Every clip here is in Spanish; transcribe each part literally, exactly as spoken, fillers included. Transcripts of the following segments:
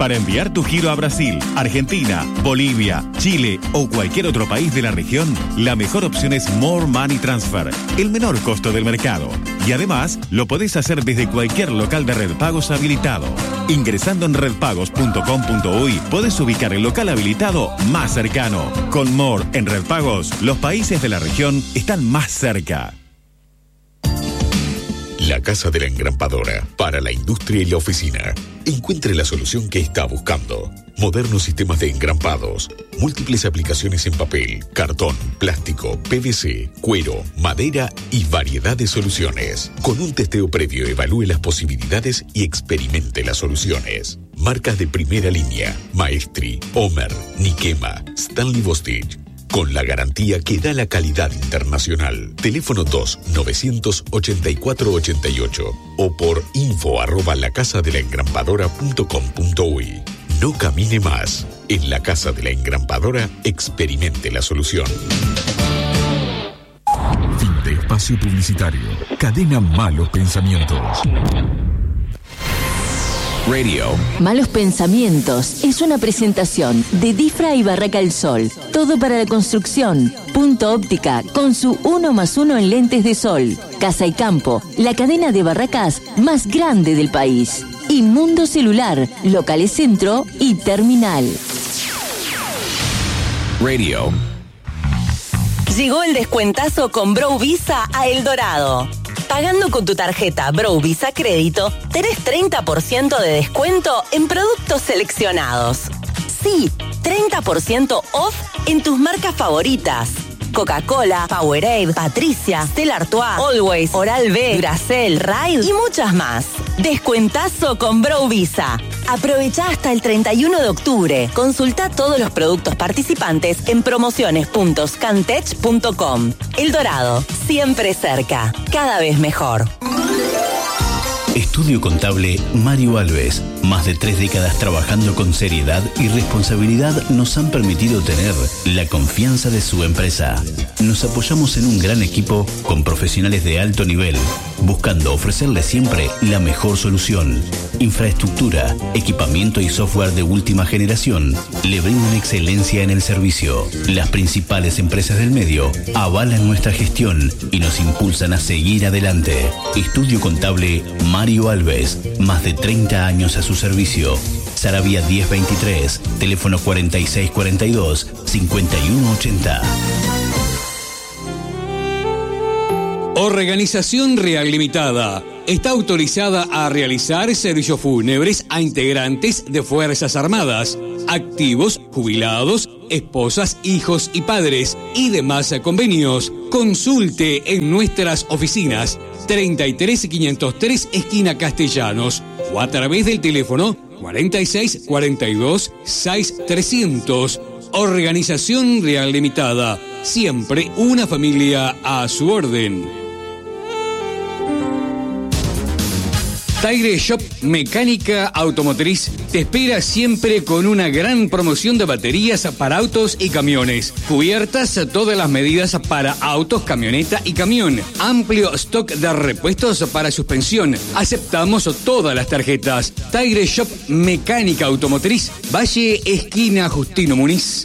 Para enviar tu giro a Brasil, Argentina, Bolivia, Chile o cualquier otro país de la región, la mejor opción es More Money Transfer, el menor costo del mercado. Y además, lo podés hacer desde cualquier local de Red Pagos habilitado. Ingresando en red pagos punto com punto uy, podés ubicar el local habilitado más cercano. Con More en Red Pagos, los países de la región están más cerca. La Casa de la Engrampadora, para la industria y la oficina. Encuentre la solución que está buscando. Modernos sistemas de engrampados, múltiples aplicaciones en papel, cartón, plástico, P V C, cuero, madera y variedad de soluciones. Con un testeo previo evalúe las posibilidades y experimente las soluciones. Marcas de primera línea: Maestri, Homer, Nikema, Stanley Bostitch. Con la garantía que da la calidad internacional. Teléfono dos nueve ocho cuatro ocho ocho o por info arroba la casa de la engrampadora punto com punto uy. No camine más. En la Casa de la Engrampadora, experimente la solución. Fin de espacio publicitario. Cadena Malos Pensamientos. Radio. Malos Pensamientos es una presentación de Difra y Barraca El Sol. Todo para la construcción. Punto Óptica con su uno más uno en lentes de sol. Casa y Campo, la cadena de barracas más grande del país. Y Mundo Celular, locales centro y terminal. Radio. Llegó el descuentazo con Bro Visa a El Dorado. Pagando con tu tarjeta Bro Visa Crédito, tenés treinta por ciento de descuento en productos seleccionados. Sí, treinta por ciento off en tus marcas favoritas. Coca-Cola, Powerade, Patricia, Stella Artois, Always, Oral-B, Duracell, Ride y muchas más. Descuentazo con Bro Visa. Aprovecha hasta el treinta y uno de octubre. Consulta todos los productos participantes en promociones punto scantech punto com. El Dorado, siempre cerca, cada vez mejor. Estudio Contable Mario Alves. Más de tres décadas trabajando con seriedad y responsabilidad nos han permitido tener la confianza de su empresa. Nos apoyamos en un gran equipo con profesionales de alto nivel, buscando ofrecerle siempre la mejor solución. Infraestructura, equipamiento y software de última generación le brindan excelencia en el servicio. Las principales empresas del medio avalan nuestra gestión y nos impulsan a seguir adelante. Estudio Contable Mario Alves, más de treinta años a su servicio. Saravia diez veintitrés, teléfono cuarenta y seis cuarenta y dos, cincuenta y uno ochenta. Organización Real Limitada. Está autorizada a realizar servicios fúnebres a integrantes de Fuerzas Armadas, activos, jubilados, esposas, hijos y padres y demás convenios. Consulte en nuestras oficinas treinta y tres quinientos tres esquina Castellanos o a través del teléfono cuarenta y seis cuarenta y dos seis trescientos. Organización Real Limitada. Siempre una familia a su orden. Tigre Shop Mecánica Automotriz te espera siempre con una gran promoción de baterías para autos y camiones. Cubiertas a todas las medidas para autos, camioneta y camión. Amplio stock de repuestos para suspensión. Aceptamos todas las tarjetas. Tigre Shop Mecánica Automotriz, Valle esquina Justino Muniz.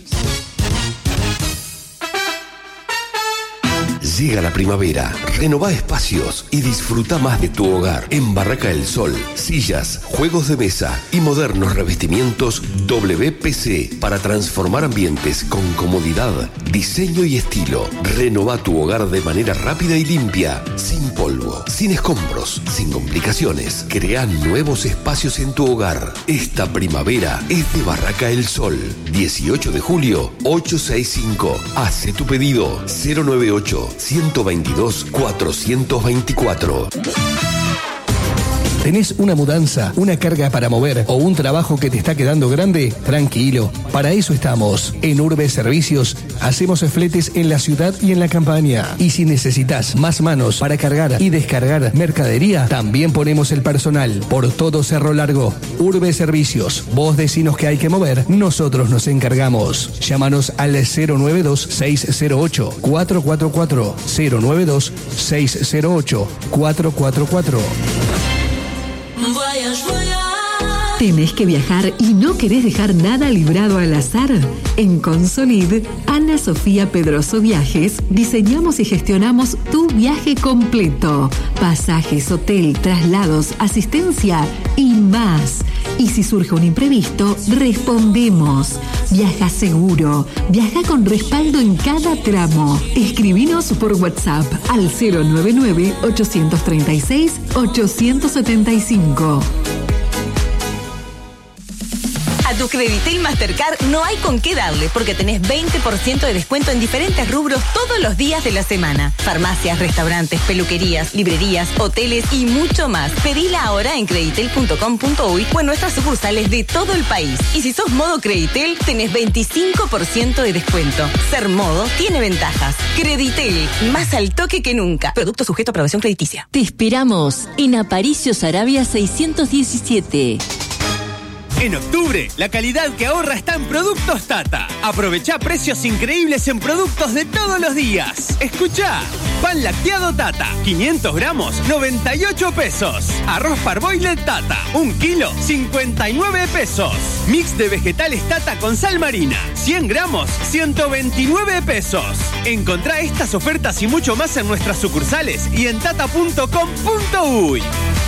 Llega la primavera, renová espacios y disfruta más de tu hogar. En Barraca El Sol, sillas, juegos de mesa y modernos revestimientos W P C para transformar ambientes con comodidad, diseño y estilo. Renová tu hogar de manera rápida y limpia, sin polvo, sin escombros, sin complicaciones. Crea nuevos espacios en tu hogar. Esta primavera es de Barraca El Sol. dieciocho de julio, ochocientos sesenta y cinco. Hace tu pedido cero nueve ocho, ciento veintidós, cuatrocientos veinticuatro. ¿Tenés una mudanza, una carga para mover o un trabajo que te está quedando grande? Tranquilo, para eso estamos. En Urbe Servicios hacemos fletes en la ciudad y en la campaña. Y si necesitas más manos para cargar y descargar mercadería, también ponemos el personal por todo Cerro Largo. Urbe Servicios, vos decinos que hay que mover, nosotros nos encargamos. Llámanos al cero nueve dos, seis cero ocho, cuatro cuatro cuatro, cero nueve dos, seis cero ocho, cuatro cuatro cuatro. Voyage, voyage. ¿Tenés que viajar y no querés dejar nada librado al azar? En Consolid, Ana Sofía Pedroso Viajes, diseñamos y gestionamos tu viaje completo. Pasajes, hotel, traslados, asistencia y más. Y si surge un imprevisto, respondemos. Viaja seguro. Viaja con respaldo en cada tramo. Escribinos por WhatsApp al cero nueve nueve, ocho tres seis, ocho siete cinco. A tu Creditel Mastercard no hay con qué darle porque tenés veinte por ciento de descuento en diferentes rubros todos los días de la semana. Farmacias, restaurantes, peluquerías, librerías, hoteles y mucho más. Pedila ahora en creditel punto com punto uy o en nuestras sucursales de todo el país. Y si sos modo Creditel, tenés veinticinco por ciento de descuento. Ser modo tiene ventajas. Creditel, más al toque que nunca. Producto sujeto a aprobación crediticia. Te esperamos en Aparicio Saravia seiscientos diecisiete. En octubre, la calidad que ahorra está en Productos Tata. Aprovecha precios increíbles en productos de todos los días. Escuchá, pan lacteado Tata, quinientos gramos, noventa y ocho pesos. Arroz parboiled Tata, un kilo, cincuenta y nueve pesos. Mix de vegetales Tata con sal marina, cien gramos, ciento veintinueve pesos. Encontrá estas ofertas y mucho más en nuestras sucursales y en tata punto com punto uy.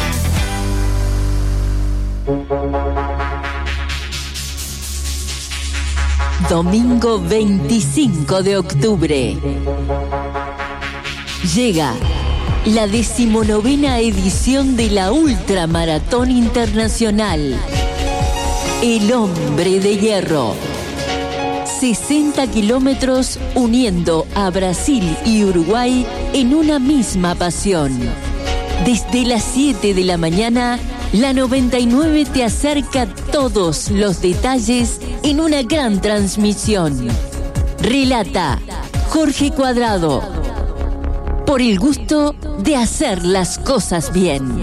Domingo veinticinco de octubre. Llega la decimonovena edición de la Ultramaratón Internacional. El Hombre de Hierro. sesenta kilómetros uniendo a Brasil y Uruguay en una misma pasión. Desde las siete de la mañana, la noventa y nueve te acerca todos los detalles en una gran transmisión. Relata Jorge Cuadrado. Por el gusto de hacer las cosas bien.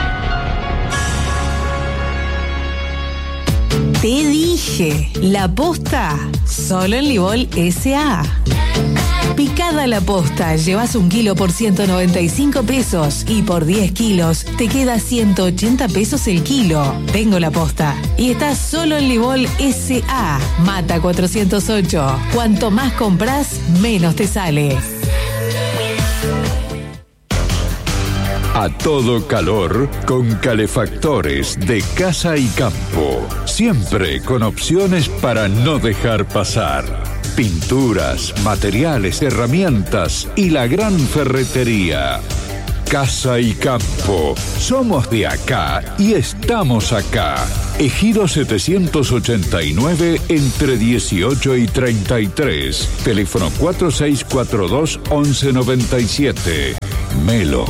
Te dije, la posta, solo en Livol S A Picada la posta, llevas un kilo por ciento noventa y cinco pesos y por diez kilos te queda ciento ochenta pesos el kilo. Tengo la posta y estás solo en Livol S A Mata cuatrocientos ocho. Cuanto más compras, menos te sale. A todo calor con calefactores de Casa y Campo. Siempre con opciones para no dejar pasar. Pinturas, materiales, herramientas y la gran ferretería. Casa y Campo. Somos de acá y estamos acá. Ejido setecientos ochenta y nueve entre dieciocho y treinta y tres. Teléfono cuatro seis cuatro dos, once noventa y siete. Melo.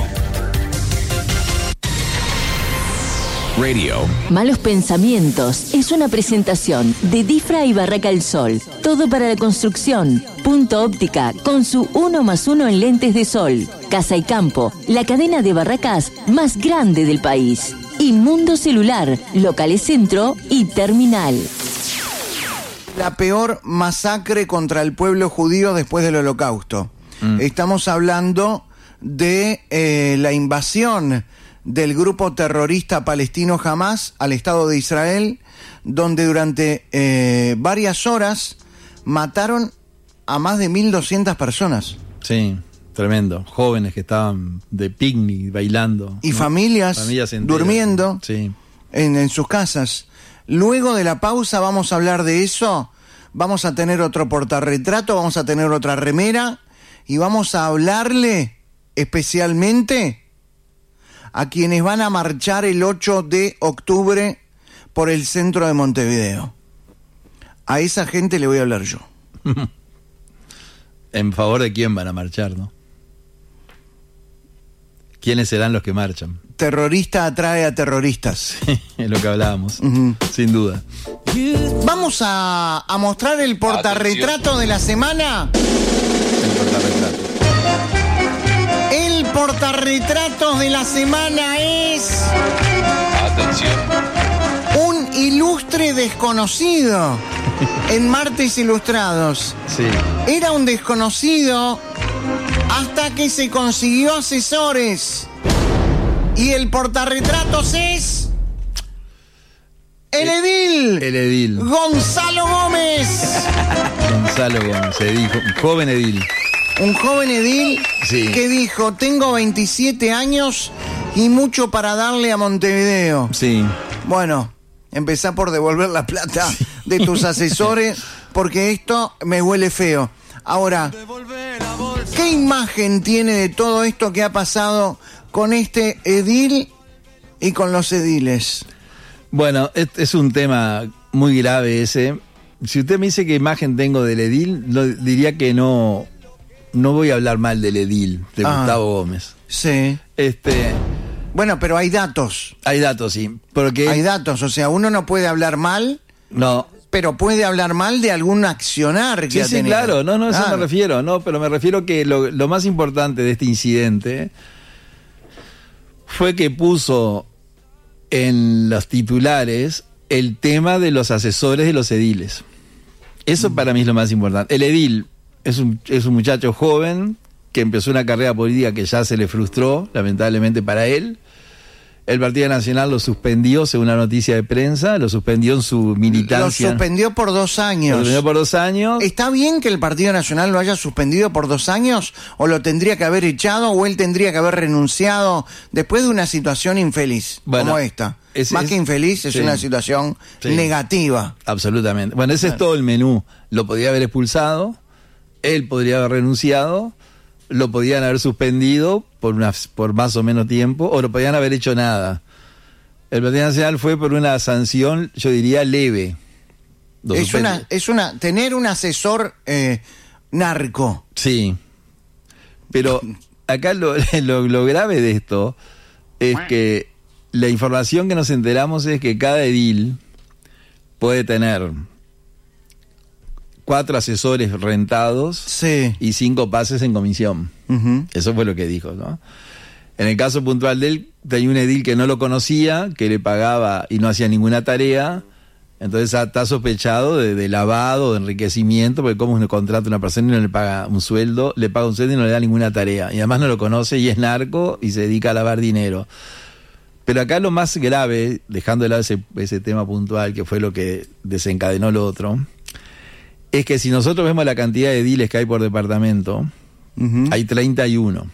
Radio. Malos Pensamientos es una presentación de Difra y Barraca El Sol. Todo para la construcción. Punto Óptica con su uno más uno en lentes de sol. Casa y Campo, la cadena de barracas más grande del país. Y Mundo Celular, locales centro y terminal. La peor masacre contra el pueblo judío después del Holocausto. Mm. Estamos hablando de eh, la invasión del grupo terrorista palestino Hamas al Estado de Israel, donde durante eh, varias horas mataron a más de mil doscientas personas. Sí, tremendo. Jóvenes que estaban de picnic, bailando. Y ¿no? familias, familias enteras, durmiendo sí. en, en sus casas. Luego de la pausa vamos a hablar de eso. Vamos a tener otro portarretrato, vamos a tener otra remera y vamos a hablarle especialmente a quienes van a marchar el ocho de octubre por el centro de Montevideo. A esa gente le voy a hablar yo. ¿En favor de quién van a marchar, no? ¿Quiénes serán los que marchan? Terrorista atrae a terroristas. Sí, es lo que hablábamos, uh-huh. Sin duda. Vamos a, a mostrar el portarretrato de la semana. El portarretrato. El portarretratos de la semana es... Atención. Un ilustre desconocido en Martes Ilustrados. Sí. Era un desconocido hasta que se consiguió asesores. Y el portarretratos es... ¡El edil! El edil. ¡Gonzalo Gómez! Gonzalo Gómez, edil, joven edil. Un joven edil sí. que dijo, tengo veintisiete años y mucho para darle a Montevideo. Sí. Bueno, empezá por devolver la plata sí. de tus asesores, porque esto me huele feo. Ahora, ¿qué imagen tiene de todo esto que ha pasado con este edil y con los ediles? Bueno, es, es un tema muy grave ese. Si usted me dice qué imagen tengo del edil, lo, diría que no, no voy a hablar mal del edil, de ah, Gustavo Gómez. Sí. Este... Bueno, pero hay datos. Hay datos, sí. Porque... Hay datos, o sea, uno no puede hablar mal. No. Pero puede hablar mal de algún accionar que sí, ha sí, tenido. claro, no, no, eso ah. me refiero, no, pero me refiero que lo, lo más importante de este incidente fue que puso en los titulares el tema de los asesores de los ediles. Eso mm. para mí es lo más importante. El edil es un, es un muchacho joven que empezó una carrera política que ya se le frustró, lamentablemente para él. El Partido Nacional lo suspendió, según la noticia de prensa, lo suspendió en su militancia. Lo suspendió por dos años. Lo suspendió por dos años. ¿Está bien que el Partido Nacional lo haya suspendido por dos años? ¿O lo tendría que haber echado? ¿O él tendría que haber renunciado después de una situación infeliz bueno, como esta? Es, Más es, que infeliz, es sí, una situación sí, negativa. Absolutamente. Bueno, ese claro. es todo el menú. Lo podría haber expulsado, él podría haber renunciado, lo podían haber suspendido por, una, por más o menos tiempo, o no podían haber hecho nada. El Partido Nacional fue por una sanción, yo diría, leve. Es una, es una, tener un asesor eh, narco. Sí. Pero acá lo, lo, lo grave de esto es que la información que nos enteramos es que cada edil puede tener cuatro asesores rentados sí. y cinco pases en comisión. Uh-huh. Eso fue lo que dijo, ¿no? En el caso puntual de él, tenía un edil que no lo conocía, que le pagaba y no hacía ninguna tarea, entonces está sospechado de, de lavado, de enriquecimiento, porque como uno contrata a una persona y no le paga un sueldo, le paga un sueldo y no le da ninguna tarea, y además no lo conoce y es narco y se dedica a lavar dinero. Pero acá lo más grave, dejando de lado ese, ese tema puntual, que fue lo que desencadenó lo otro, es que si nosotros vemos la cantidad de ediles que hay por departamento, uh-huh. hay treinta y uno.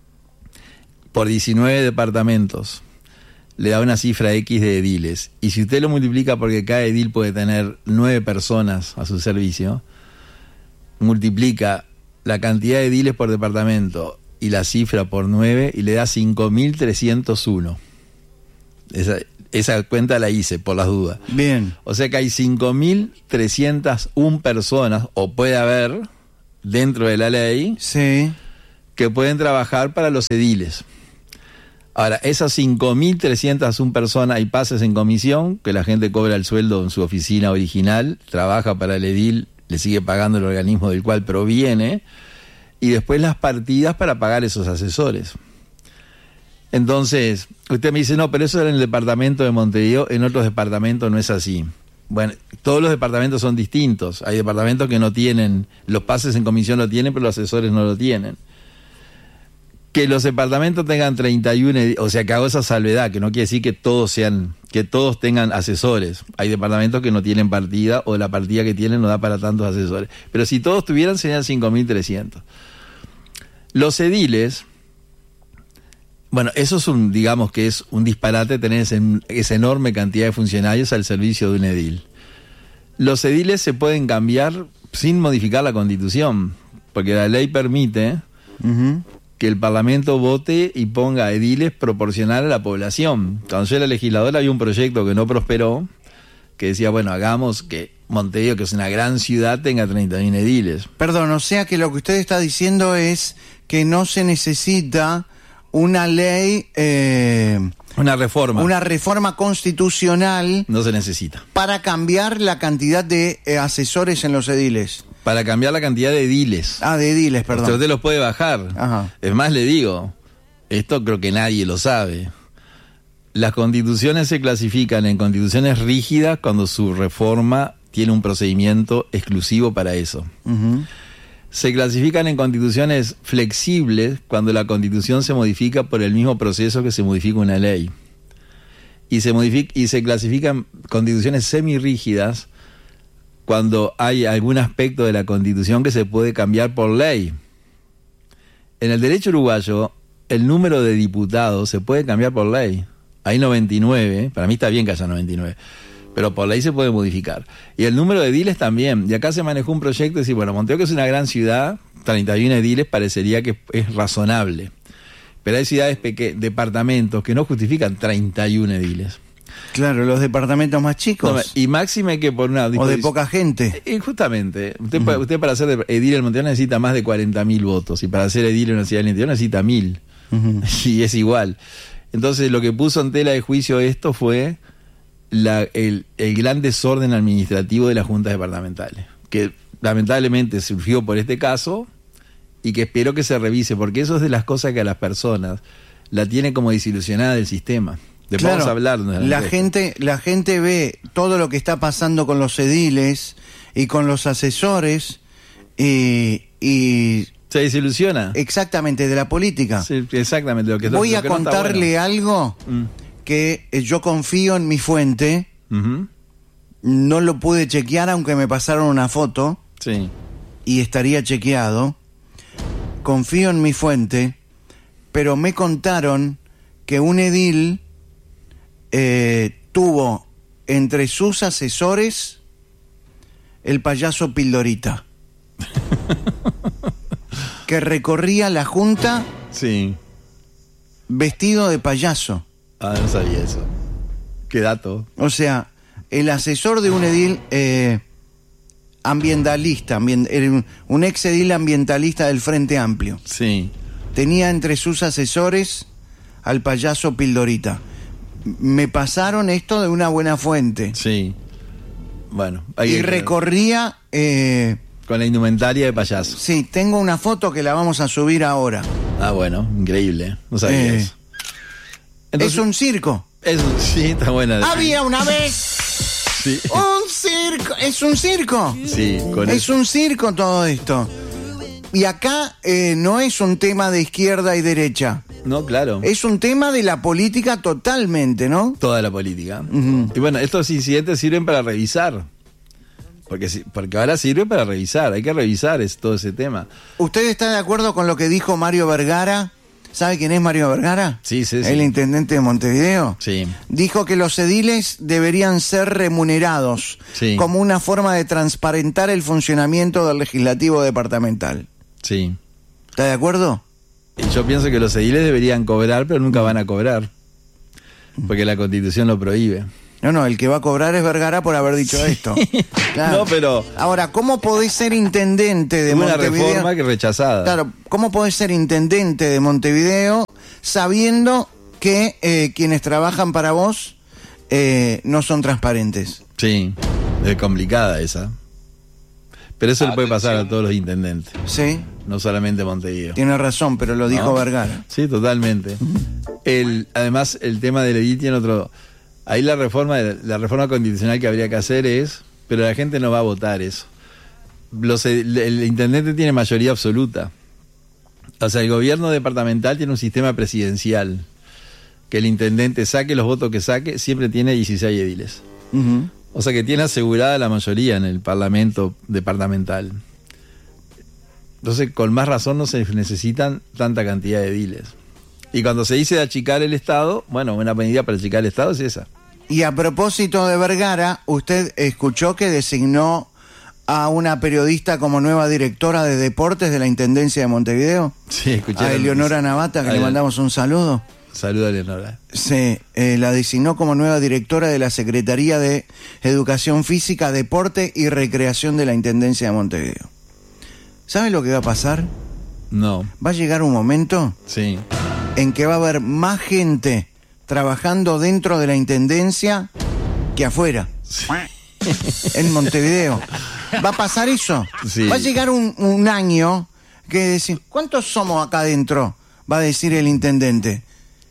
Por diecinueve departamentos, le da una cifra X de ediles. Y si usted lo multiplica porque cada edil puede tener nueve personas a su servicio, multiplica la cantidad de ediles por departamento y la cifra por nueve y le da cinco mil trescientos uno. Esa, esa cuenta la hice por las dudas. Bien. O sea que hay cinco mil trescientas una personas, o puede haber, dentro de la ley, sí. que pueden trabajar para los ediles. Ahora, esas cinco mil trescientas una personas hay pases en comisión, que la gente cobra el sueldo en su oficina original, trabaja para el edil, le sigue pagando el organismo del cual proviene, y después las partidas para pagar esos asesores. Entonces, usted me dice, no, pero eso era en el departamento de Montevideo, en otros departamentos no es así. Bueno, todos los departamentos son distintos. Hay departamentos que no tienen, los pases en comisión lo tienen, pero los asesores no lo tienen. Que los departamentos tengan treinta y uno, o sea, que hago esa salvedad, que no quiere decir que todos sean, que todos tengan asesores. Hay departamentos que no tienen partida, o la partida que tienen no da para tantos asesores. Pero si todos tuvieran, serían cinco mil trescientos. Los ediles, bueno, eso es un, digamos que es un disparate tener ese, esa enorme cantidad de funcionarios al servicio de un edil. Los ediles se pueden cambiar sin modificar la Constitución, porque la ley permite uh-huh. que el Parlamento vote y ponga ediles proporcional a la población. Cuando yo era legislador había un proyecto que no prosperó, que decía, bueno, hagamos que Montevideo, que es una gran ciudad, tenga treinta mil ediles. Perdón, o sea que lo que usted está diciendo es que no se necesita una ley... Eh, una reforma. Una reforma constitucional... No se necesita. Para cambiar la cantidad de eh, asesores en los ediles. Para cambiar la cantidad de ediles. Ah, de ediles, perdón. Usted, usted los puede bajar. Ajá. Es más, le digo, esto creo que nadie lo sabe. Las constituciones se clasifican en constituciones rígidas cuando su reforma tiene un procedimiento exclusivo para eso. Uh-huh. Se clasifican en constituciones flexibles cuando la constitución se modifica por el mismo proceso que se modifica una ley. y se modifica y se clasifican constituciones semirrígidas cuando hay algún aspecto de la Constitución que se puede cambiar por ley. En el derecho uruguayo, el número de diputados se puede cambiar por ley. Hay noventa y nueve, para mí está bien que haya noventa y nueve, pero por ley se puede modificar. Y el número de ediles también. Y acá se manejó un proyecto de decir, bueno, Montevideo, que es una gran ciudad, treinta y uno ediles parecería que es razonable. Pero hay ciudades pequeñas, departamentos, que no justifican treinta y uno ediles. Claro, los departamentos más chicos. No, y máxime que por una... O de poca gente. Y justamente, usted, uh-huh. usted para ser edil en Montevideo necesita más de cuarenta mil votos, y para ser edil en una ciudad del interior necesita mil. Uh-huh. Y es igual. Entonces lo que puso en tela de juicio esto fue la, el, el gran desorden administrativo de las juntas departamentales, que lamentablemente surgió por este caso y que espero que se revise, porque eso es de las cosas que a las personas la tiene como desilusionada del sistema. Después claro, vamos a hablar. De la, gente, la gente ve todo lo que está pasando con los ediles y con los asesores y... y se desilusiona. Exactamente, de la política. Sí, exactamente. Lo que, Voy lo a que contarle no bueno. algo mm. que eh, yo confío en mi fuente. Uh-huh. No lo pude chequear, aunque me pasaron una foto. Sí. Y estaría chequeado. Confío en mi fuente, pero me contaron que un edil eh, tuvo entre sus asesores el payaso Pildorita. Que recorría la junta sí. vestido de payaso. Ah, no sabía eso. Qué dato. O sea, el asesor de un edil eh, ambientalista, ambient, un, un ex edil ambientalista del Frente Amplio. Sí. Tenía entre sus asesores al payaso Pildorita. Me pasaron esto de una buena fuente. Sí. Bueno. Y que... recorría... Eh, con la indumentaria de payaso. Sí, tengo una foto que la vamos a subir ahora. Ah, bueno, increíble. No sabía eh, eso. Entonces, es un circo. Es, sí, está buena. Había una vez sí. un circo. Es un circo. Sí, con es eso. un circo todo esto. Y acá eh, no es un tema de izquierda y derecha. No, claro. Es un tema de la política totalmente, ¿no? Toda la política. Uh-huh. Y bueno, estos incidentes sirven para revisar. Porque, porque ahora sirve para revisar, hay que revisar es, todo ese tema. ¿Usted está de acuerdo con lo que dijo Mario Vergara? ¿Sabe quién es Mario Vergara? Sí, sí, sí. El intendente de Montevideo. Sí. Dijo que los ediles deberían ser remunerados sí. como una forma de transparentar el funcionamiento del legislativo departamental. Sí. ¿Está de acuerdo? Y yo pienso que los ediles deberían cobrar, pero nunca van a cobrar. Porque la Constitución lo prohíbe. No, no, el que va a cobrar es Vergara por haber dicho sí. esto. Claro. No, pero... Ahora, ¿cómo podés ser intendente de una Montevideo? Una reforma que rechazada. Claro, ¿cómo podés ser intendente de Montevideo sabiendo que eh, quienes trabajan para vos eh, no son transparentes? Sí, es complicada esa. Pero eso Atención. le puede pasar a todos los intendentes. Sí. No solamente Montevideo. Tiene razón, pero lo dijo ¿no? Vergara. Sí, totalmente. el, además, el tema del edil tiene otro... Ahí la reforma, la reforma constitucional que habría que hacer es, pero la gente no va a votar eso. Los, el, el intendente tiene mayoría absoluta. O sea, el gobierno departamental tiene un sistema presidencial. Que el intendente saque los votos que saque, siempre tiene dieciséis ediles. Uh-huh. O sea que tiene asegurada la mayoría en el parlamento departamental. Entonces, con más razón no se necesitan tanta cantidad de ediles. Y cuando se dice de achicar el Estado, bueno, una medida para achicar el Estado es esa. Y a propósito de Vergara, ¿usted escuchó que designó a una periodista como nueva directora de deportes de la Intendencia de Montevideo? Sí, escuché. A Eleonora Navata, que a le mandamos un saludo. Saludo a Eleonora. Sí, eh, la designó como nueva directora de la Secretaría de Educación Física, Deporte y Recreación de la Intendencia de Montevideo. ¿Sabe lo que va a pasar? No. Va a llegar un momento... Sí. en que va a haber más gente trabajando dentro de la intendencia que afuera. Sí. En Montevideo. ¿Va a pasar eso? Sí. Va a llegar un, un año que decir, ¿cuántos somos acá adentro? Va a decir el intendente.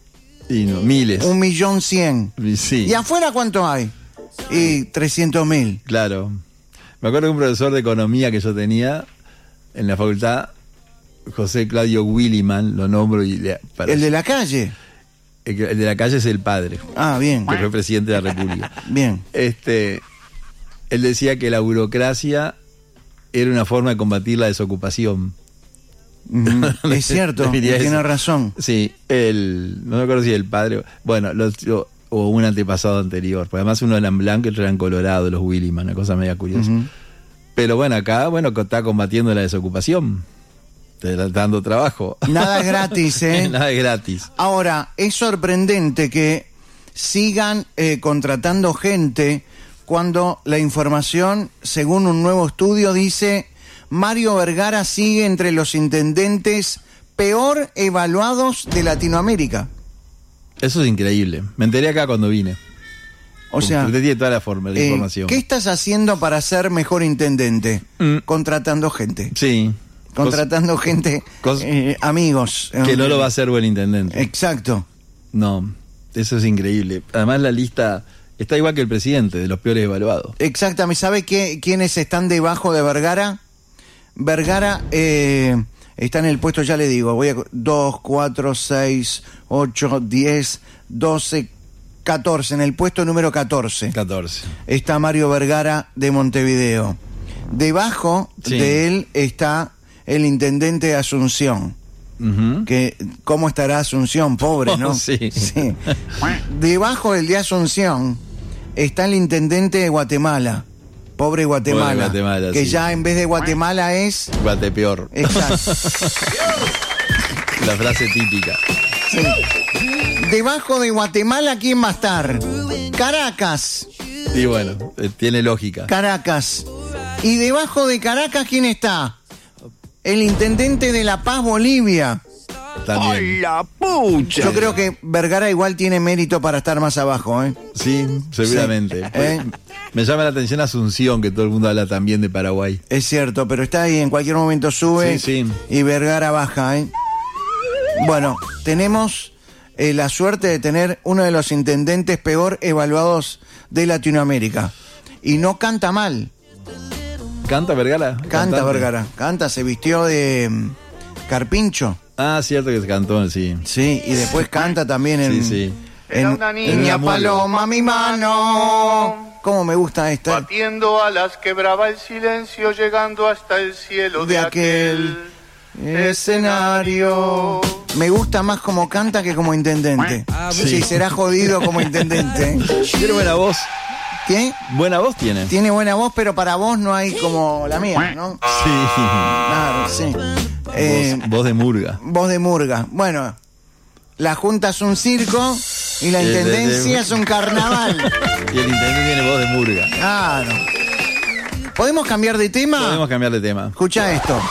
Y no, miles. Un millón cien. Sí. ¿Y afuera cuánto hay? Y trescientos mil. Claro. Me acuerdo de un profesor de economía que yo tenía en la facultad, José Claudio Williman, lo nombro y le, ¿El de la calle? el, el de la calle es el padre. Ah, bien. Que fue presidente de la República. Bien. Este, él decía que la burocracia era una forma de combatir la desocupación. Mm, es cierto, tiene eso. razón. Sí, el, no me acuerdo si el padre, bueno, los, lo, o un antepasado anterior, porque además uno eran blancos y otro eran colorados, los Williman, una cosa media curiosa. Uh-huh. Pero bueno, acá, bueno, está combatiendo la desocupación, te está dando trabajo. Nada es gratis, ¿eh? Nada es gratis. Ahora, es sorprendente que sigan eh, contratando gente cuando la información, según un nuevo estudio, dice... Mario Vergara sigue entre los intendentes peor evaluados de Latinoamérica. Eso es increíble. Me enteré acá cuando vine. O sea, usted tiene toda la forma, la eh, información. ¿Qué estás haciendo para ser mejor intendente? Mm. Contratando gente. Sí. Contratando Cos gente, cos eh, amigos. Que no lo va a hacer buen intendente. Exacto. No, eso es increíble. Además la lista está igual que el presidente, de los peores evaluados. Exactamente. ¿Sabe qué, quiénes están debajo de Vergara? Vergara eh, está en el puesto, ya le digo, voy a dos, cuatro, seis, ocho, diez, doce, catorce, en el puesto número catorce. catorce. Está Mario Vergara de Montevideo. Debajo sí. de él está el intendente de Asunción. Uh-huh. Que, ¿cómo estará Asunción? Pobre, ¿no? Oh, sí. sí. Debajo del de Asunción está el intendente de Guatemala. Pobre Guatemala, Pobre Guatemala que sí. ya en vez de Guatemala es... Guatepeor. Exacto. La frase típica. Sí. Debajo de Guatemala, ¿quién va a estar? Caracas. Y bueno, tiene lógica. Caracas. Y debajo de Caracas, ¿quién está? El intendente de La Paz, Bolivia. También. ¡Ay, la pucha! Yo creo que Vergara igual tiene mérito para estar más abajo, ¿eh? Sí, seguramente. Sí. ¿Eh? Me llama la atención Asunción, que todo el mundo habla también de Paraguay. Es cierto, pero está ahí, en cualquier momento sube sí, sí. y Vergara baja, ¿eh? Bueno, tenemos eh, la suerte de tener uno de los intendentes peor evaluados de Latinoamérica. Y no canta mal. ¿Canta Vergara? Canta Cantante. Vergara, canta, se vistió de um, carpincho. Ah, cierto que se cantó, sí. Sí, y después canta también en... Sí, sí. En, Era una niña en paloma, mi mano. ¿Cómo me gusta esta? Batiendo alas quebraba el silencio, llegando hasta el cielo de, de aquel, aquel escenario. Me gusta más como canta que como intendente. Ah, sí. sí, será jodido como intendente. Tiene buena voz. ¿Qué? Buena voz tiene. Tiene buena voz, pero para vos no hay como la mía, ¿no? Sí. Claro, sí. Eh, voz, voz de murga. Voz de murga. Bueno, la Junta es un circo y la Intendencia de, de, es un carnaval. Y el intendente tiene voz de murga. Claro. ¿Podemos cambiar de tema? Podemos cambiar de tema. Escucha esto.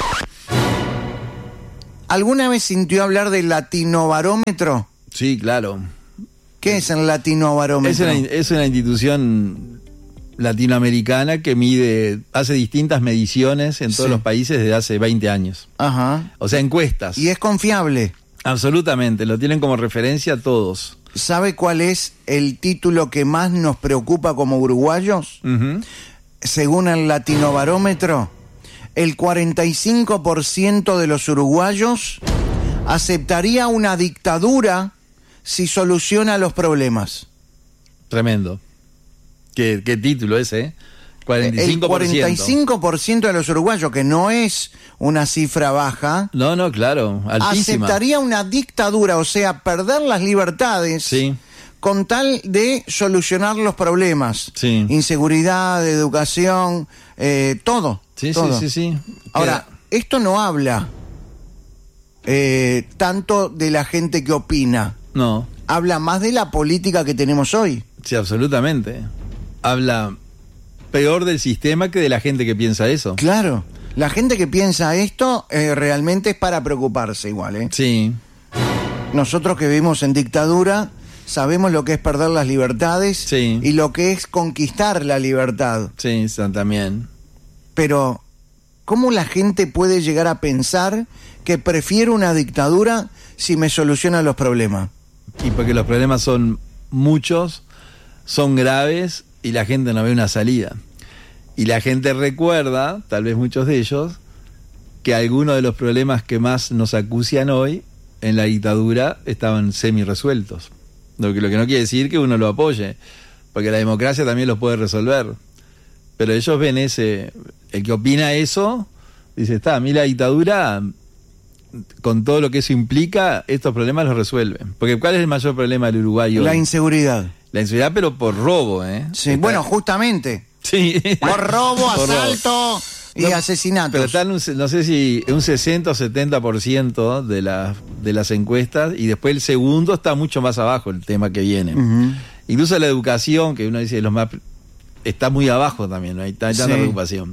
¿Alguna vez sintió hablar del Latinobarómetro? Sí, claro. ¿Qué es el Latinobarómetro? Es una, es una institución latinoamericana que mide, hace distintas mediciones en todos sí. los países desde hace veinte años. Ajá. O sea, encuestas. ¿Y es confiable? Absolutamente, lo tienen como referencia todos. ¿Sabe cuál es el título que más nos preocupa como uruguayos? Uh-huh. Según el Latinobarómetro, el cuarenta y cinco por ciento de los uruguayos aceptaría una dictadura si soluciona los problemas. Tremendo. ¿Qué, qué título ese, eh? cuarenta y cinco por ciento. El cuarenta y cinco por ciento de los uruguayos, que no es una cifra baja. No, no, claro, altísima. Aceptaría una dictadura, o sea, perder las libertades. Sí. Con tal de solucionar los problemas. Sí. Inseguridad, educación, eh, todo. Sí, todo. sí, sí, sí. Ahora, esto no habla eh, tanto de la gente que opina. No. Habla más de la política que tenemos hoy. Sí, absolutamente. Habla peor del sistema que de la gente que piensa eso. Claro. La gente que piensa esto eh, realmente es para preocuparse igual, ¿eh? Sí. Nosotros que vivimos en dictadura sabemos lo que es perder las libertades sí. y lo que es conquistar la libertad. Sí, también. Pero, ¿cómo la gente puede llegar a pensar que prefiere una dictadura si me soluciona los problemas? Y porque los problemas son muchos, son graves y la gente no ve una salida. Y la gente recuerda, tal vez muchos de ellos, que algunos de los problemas que más nos acucian hoy en la dictadura estaban semi resueltos. Lo que, lo que no quiere decir que uno lo apoye, porque la democracia también lo puede resolver. Pero ellos ven ese, el que opina eso, dice, está, a mí la dictadura, con todo lo que eso implica, estos problemas los resuelve. Porque ¿cuál es el mayor problema del Uruguay hoy? La inseguridad. La inseguridad, pero por robo, ¿eh? Sí, está... bueno, justamente. Sí. Por robo, por asalto robo. y no, asesinatos. Pero está, un, no sé si un sesenta o setenta por ciento de, la, de las encuestas, y después el segundo está mucho más abajo, el tema que viene. Uh-huh. Incluso la educación, que uno dice los más... está muy abajo también, no hay tanta sí. preocupación.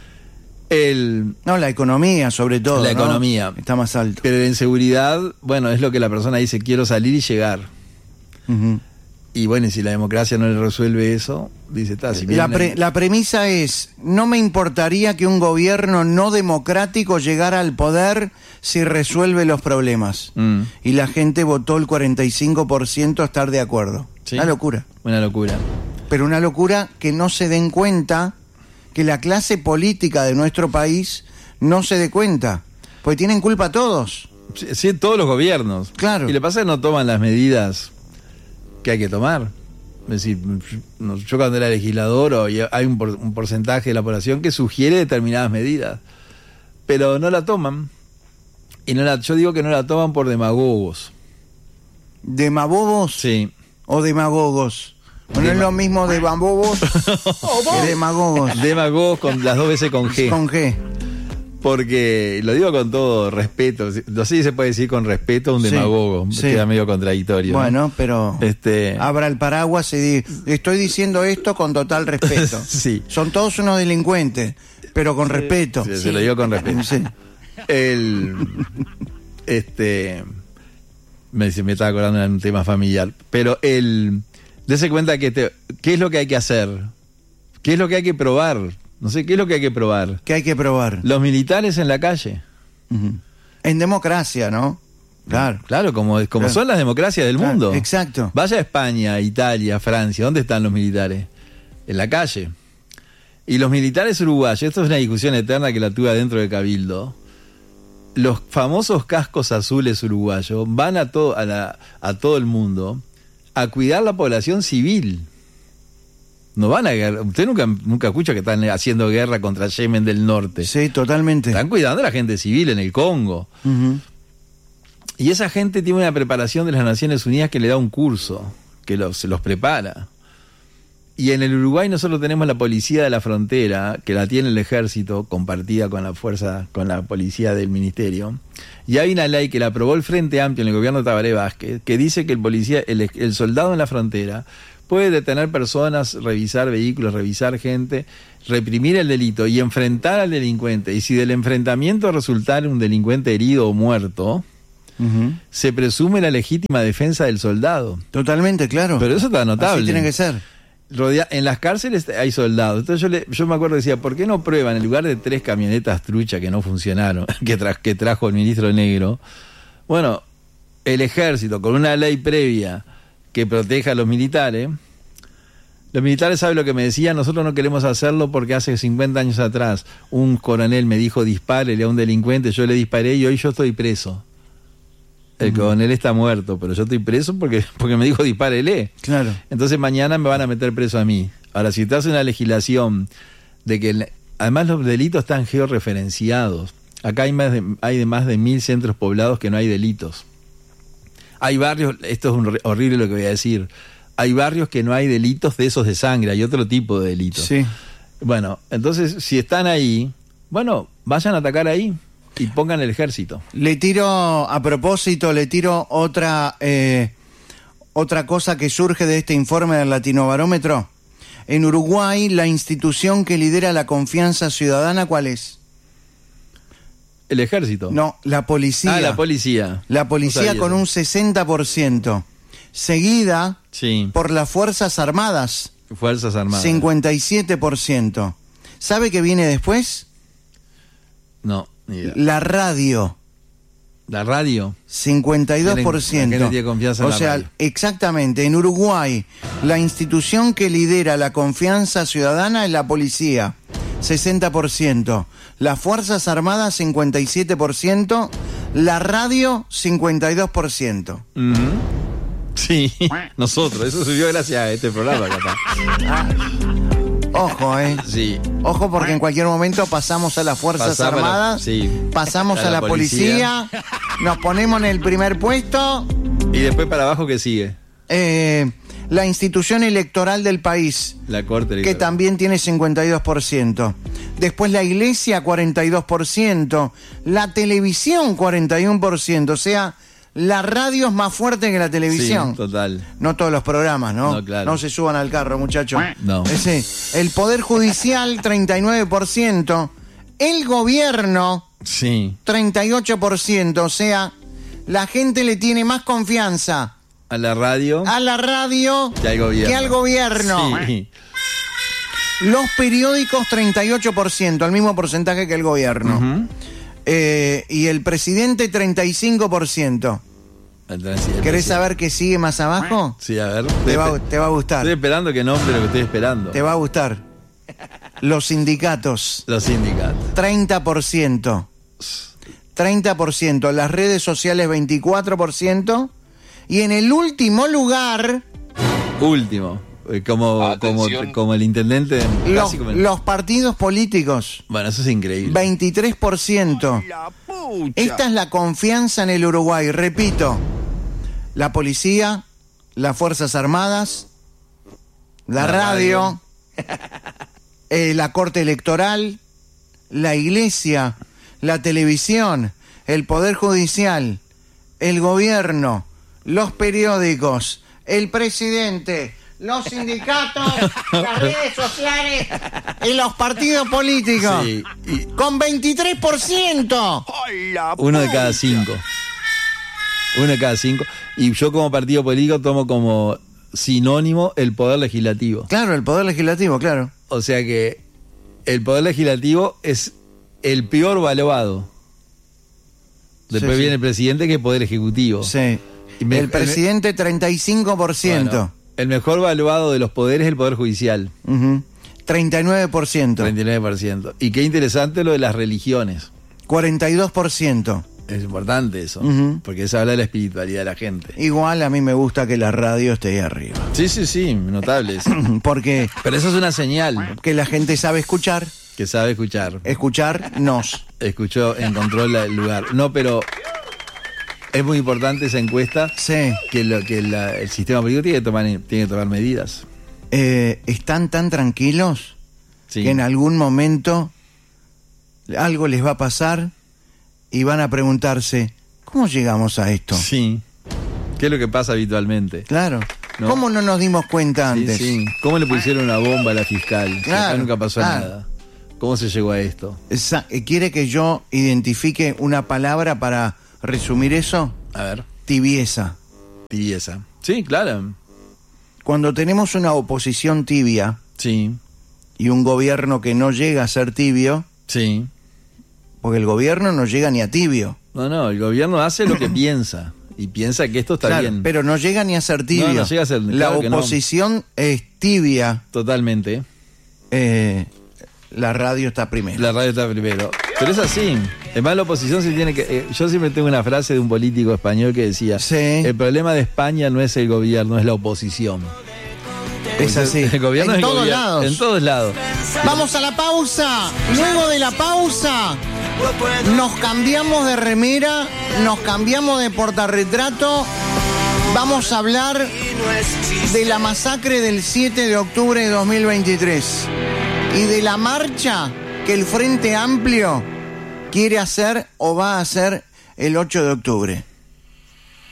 El, no, la economía sobre todo. La ¿no? economía. Está más alto. Pero la inseguridad, bueno, es lo que la persona dice, quiero salir y llegar. Uh-huh. Y bueno, y si la democracia no le resuelve eso, dice, está. Si la, pre, la premisa es, no me importaría que un gobierno no democrático llegara al poder si resuelve los problemas. Mm. Y la gente votó el cuarenta y cinco por ciento a estar de acuerdo. ¿Sí? Una locura. Una locura. Pero una locura que no se den cuenta, que la clase política de nuestro país no se dé cuenta, porque tienen culpa todos. Sí, sí, todos los gobiernos. Claro. Y le pasa que no toman las medidas que hay que tomar. Es decir, yo cuando era legislador, hay un, por, un porcentaje de la población que sugiere determinadas medidas, pero no la toman. Y no la, yo digo que no la toman por demagogos. ¿Demagogos? Sí. ¿O demagogos? No es lo mismo de bambobos que demagogos. Demagogos con las dos veces con G. Con G. Porque, lo digo con todo respeto, no sé si se puede decir con respeto a un demagogo, sí, queda sí. medio contradictorio. Bueno, ¿no? Pero este... abra el paraguas y diga, estoy diciendo esto con total respeto. Sí. Son todos unos delincuentes, pero con sí. respeto. Sí, sí. Se lo digo con respeto. Sí. El... Este... Me, me estaba acordando de un tema familiar, pero el... Dese cuenta que te, ¿qué es lo que hay que hacer? ¿Qué es lo que hay que probar? No sé, ¿qué es lo que hay que probar? ¿Qué hay que probar? Los militares en la calle. Uh-huh. En democracia, ¿no? Claro. Claro, como, como claro. son las democracias del claro. mundo. Exacto. Vaya a España, Italia, Francia, ¿dónde están los militares? En la calle. Y los militares uruguayos, esto es una discusión eterna que la tuve adentro de Cabildo. Los famosos cascos azules uruguayos van a todo, a, la, a todo el mundo a cuidar la población civil. No van a guerra. Usted nunca, nunca escucha que están haciendo guerra contra Yemen del Norte. Sí, totalmente. Están cuidando a la gente civil en el Congo. Uh-huh. Y esa gente tiene una preparación de las Naciones Unidas que le da un curso, que los, se los prepara. Y en el Uruguay nosotros tenemos la policía de la frontera, que la tiene el ejército, compartida con la fuerza, con la policía del ministerio. Y hay una ley que la aprobó el Frente Amplio en el gobierno de Tabaré Vázquez, que dice que el policía, el, el soldado en la frontera puede detener personas, revisar vehículos, revisar gente, reprimir el delito y enfrentar al delincuente. Y si del enfrentamiento resultara un delincuente herido o muerto, uh-huh. se presume la legítima defensa del soldado. Totalmente, claro. Pero eso está notable. Así tiene que ser. Rodea, en las cárceles hay soldados. Entonces yo, le, yo me acuerdo que decía, ¿por qué no prueban en lugar de tres camionetas trucha que no funcionaron, que, tra, que trajo el ministro Negro? Bueno, el ejército con una ley previa que proteja a los militares. Los militares saben lo que me decían, nosotros no queremos hacerlo porque hace cincuenta años atrás un coronel me dijo dispárele a un delincuente, yo le disparé y hoy yo estoy preso. El uh-huh. coronel está muerto, pero yo estoy preso porque, porque me dijo dispárele. Claro. Entonces mañana me van a meter preso a mí. Ahora, si te hace una legislación de que el, además los delitos están georreferenciados. Acá hay más de, hay de más de mil centros poblados que no hay delitos. Hay barrios, esto es un, horrible lo que voy a decir, hay barrios que no hay delitos de esos de sangre, hay otro tipo de delitos. Sí. Bueno, entonces si están ahí, bueno, vayan a atacar ahí y pongan el ejército. Le tiro, a propósito, le tiro otra, eh, otra cosa que surge de este informe del Latinobarómetro. En Uruguay, la institución que lidera la confianza ciudadana, ¿cuál es? El ejército. No, la policía. Ah, la policía. La policía no con un sesenta por ciento. Seguida sí. por las Fuerzas Armadas. Fuerzas Armadas. cincuenta y siete por ciento. ¿Sabe qué viene después? No, ni idea. La radio. ¿La radio? cincuenta y dos por ciento. La gente tiene confianza en o la sea, radio. Exactamente. En Uruguay, la institución que lidera la confianza ciudadana es la policía. sesenta por ciento. Las Fuerzas Armadas, cincuenta y siete por ciento. La radio, cincuenta y dos por ciento. Uh-huh. Sí, nosotros. Eso subió gracias a este programa, capaz. Ojo, ¿eh? Sí. Ojo, porque en cualquier momento pasamos a las Fuerzas Pasamos Armadas, a la- sí. pasamos a, A la, la policía. policía. nos ponemos en el primer puesto. Y después para abajo, ¿qué sigue? Eh, la institución electoral del país, La Corte que Electoral. también tiene cincuenta y dos por ciento. Después la iglesia, cuarenta y dos por ciento. La televisión, cuarenta y uno por ciento. O sea, la radio es más fuerte que la televisión. Sí, total. No todos los programas, ¿no? No, claro. No se suban al carro, muchachos. No. Ese. El Poder Judicial, treinta y nueve por ciento. El gobierno, Sí. treinta y ocho por ciento. O sea, la gente le tiene más confianza A la radio. a la radio Que al gobierno. que al gobierno. Sí. Los periódicos, treinta y ocho por ciento, el mismo porcentaje que el gobierno. Ujú. Eh, y el presidente, treinta y cinco por ciento. Entonces, sí, el ¿Querés presidente. saber qué sigue más abajo? Sí, a ver. Te va, te va a gustar. Estoy esperando que nombre lo que estoy esperando. Te va a gustar. Los sindicatos, Los sindicatos. treinta por ciento. treinta por ciento. Las redes sociales, veinticuatro por ciento. Y en el último lugar, Último. Eh, Como, como, como el intendente. los, casi como el- los partidos políticos, Bueno, eso es increíble. veintitrés por ciento. Esta es la confianza en el Uruguay. Repito, la policía, las Fuerzas Armadas, la, La radio, eh, la Corte Electoral, la Iglesia, la televisión, el Poder Judicial, el gobierno, los periódicos, el presidente, los sindicatos, las redes sociales y los partidos políticos. Sí, y Con veintitrés por ciento. uno de cada cinco. Uno de cada cinco. Y yo como partido político tomo como sinónimo el poder legislativo. Claro, el Poder Legislativo, claro. O sea que el poder legislativo es el peor valuado. Después Sí, sí. viene el presidente, que es poder ejecutivo. Sí. Y me- El presidente, treinta y cinco por ciento. Bueno, el mejor valuado de los poderes es el poder judicial. Ujú. treinta y nueve por ciento. treinta y nueve por ciento. Y qué interesante lo de las religiones. cuarenta y dos por ciento. Es importante eso. Ujú. Porque eso habla de la espiritualidad de la gente. Igual a mí me gusta que la radio esté ahí arriba. Sí, sí, sí, notable eso. Porque Pero eso es una señal que la gente sabe escuchar, que sabe escuchar. escucharnos. Escuchó, encontró la- el lugar. No, pero es muy importante esa encuesta. Sí. Que, lo, que la- el sistema político tiene que tomar, tiene que tomar medidas. Eh, están tan tranquilos Sí. que en algún momento algo les va a pasar y van a preguntarse, ¿cómo llegamos a esto? Sí. ¿Qué es lo que pasa habitualmente? Claro. ¿No? ¿Cómo no nos dimos cuenta Sí, antes? sí. ¿Cómo le pusieron una bomba a la fiscal? Si acá Claro, nunca pasó claro. nada. ¿Cómo se llegó a esto? Esa- eh, ¿Quiere que yo identifique una palabra para resumir eso? A ver. Tibieza. Tibieza. Sí, claro. Cuando tenemos una oposición tibia Sí, y un gobierno que no llega a ser tibio, sí. porque el gobierno no llega ni a tibio. No, no, el gobierno hace lo que piensa. Y piensa que esto está Claro, bien. pero no llega ni a ser tibio. No, no llega a ser- La claro que no. oposición es tibia. Totalmente. eh, la radio está primero. La radio está primero. Pero es así. Además, la oposición se tiene que... eh, yo siempre tengo una frase de un político español que decía: Sí. el problema de España no es el gobierno, es la oposición. Es así. El gobierno En es el todos gobierno. lados. En todos lados. Vamos a la pausa. Luego de la pausa, nos cambiamos de remera, nos cambiamos de portarretrato. Vamos a hablar de la masacre del siete de octubre de dos mil veintitrés y de la marcha que el Frente Amplio quiere hacer o va a hacer el ocho de octubre.